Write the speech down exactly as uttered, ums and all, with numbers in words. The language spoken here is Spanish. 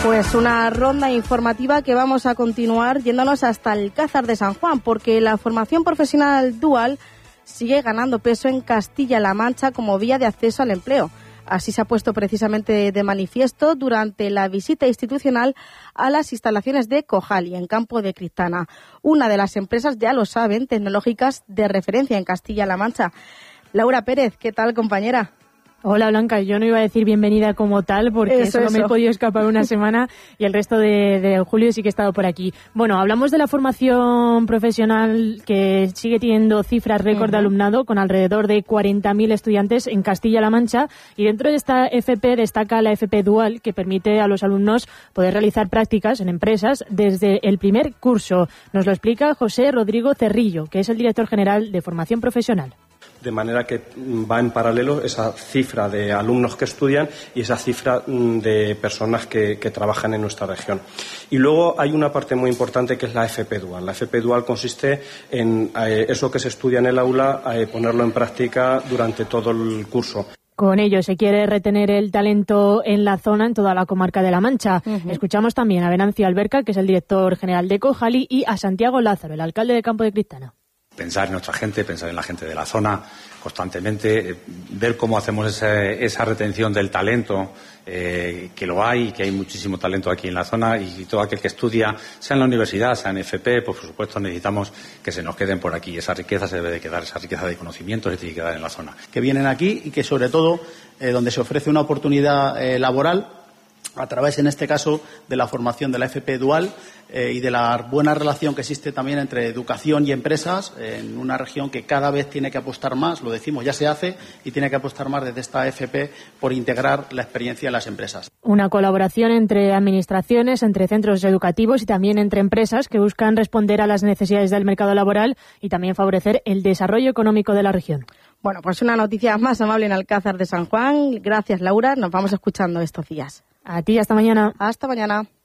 Pues una ronda informativa que vamos a continuar yéndonos hasta Alcázar de San Juan, porque la formación profesional dual sigue ganando peso en Castilla-La Mancha como vía de acceso al empleo. Así se ha puesto precisamente de manifiesto durante la visita institucional a las instalaciones de Cojali, en Campo de Criptana, una de las empresas, ya lo saben, tecnológicas de referencia en Castilla-La Mancha. Laura Pérez, ¿qué tal, compañera? Hola, Blanca. Yo no iba a decir bienvenida como tal porque eso, solo eso. me he podido escapar una semana y el resto de, de julio sí que he estado por aquí. Bueno, hablamos de la formación profesional que sigue teniendo cifras récord uh-huh. de alumnado con alrededor de cuarenta mil estudiantes en Castilla-La Mancha, y dentro de esta F P destaca la F P Dual, que permite a los alumnos poder realizar prácticas en empresas desde el primer curso. Nos lo explica José Rodrigo Cerrillo, que es el director general de Formación Profesional. De manera que va en paralelo esa cifra de alumnos que estudian y esa cifra de personas que, que trabajan en nuestra región. Y luego hay una parte muy importante que es la F P Dual. La F P Dual consiste en eh, eso que se estudia en el aula, eh, ponerlo en práctica durante todo el curso. Con ello se quiere retener el talento en la zona, en toda la comarca de La Mancha. Uh-huh. Escuchamos también a Venancio Alberca, que es el director general de Cojali, y a Santiago Lázaro, el alcalde de Campo de Criptana. Pensar en nuestra gente, pensar en la gente de la zona constantemente, eh, ver cómo hacemos ese, esa retención del talento, eh, que lo hay, que hay muchísimo talento aquí en la zona, y todo aquel que estudia, sea en la universidad, sea en F P, pues por supuesto necesitamos que se nos queden por aquí. Esa riqueza se debe de quedar, esa riqueza de conocimientos se tiene que quedar en la zona. Que vienen aquí y que sobre todo eh, donde se ofrece una oportunidad eh, laboral a través, en este caso, de la formación de la F P Dual eh, y de la buena relación que existe también entre educación y empresas eh, en una región que cada vez tiene que apostar más, lo decimos, ya se hace, y tiene que apostar más desde esta F P por integrar la experiencia en las empresas. Una colaboración entre administraciones, entre centros educativos y también entre empresas que buscan responder a las necesidades del mercado laboral y también favorecer el desarrollo económico de la región. Bueno, pues una noticia más amable en Alcázar de San Juan. Gracias, Laura. Nos vamos escuchando estos días. A ti, hasta mañana. Hasta mañana.